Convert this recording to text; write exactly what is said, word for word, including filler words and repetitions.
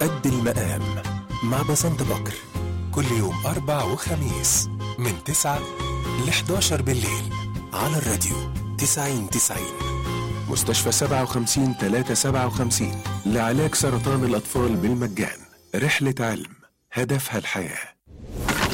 قد المقام مع بسنت بكر، كل يوم أربع وخميس من تسعة ل حداشر بالليل على الراديو تسعين تسعين. مستشفى سبعة وخمسين ثلاثة سبعة وخمسين لعلاج سرطان الأطفال بالمجان. رحلة علم هدفها الحياة.